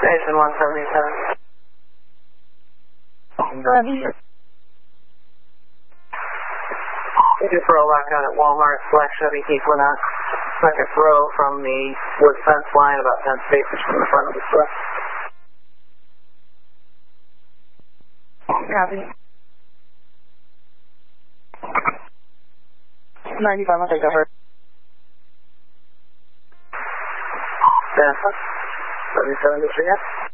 Station 177. Roger. Just roll back down at Walmart, Black Chevy, Keith Lynott. Second row from the wood fence line, about 10 spaces from the front of the store. Copy. 95, I'll take over. Delta, 77 District.